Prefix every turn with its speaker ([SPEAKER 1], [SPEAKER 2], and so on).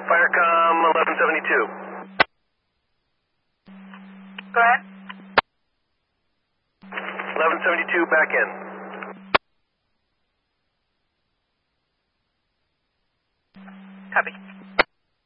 [SPEAKER 1] Firecom 1172.
[SPEAKER 2] Go ahead.
[SPEAKER 1] 1172, back in.
[SPEAKER 2] Copy.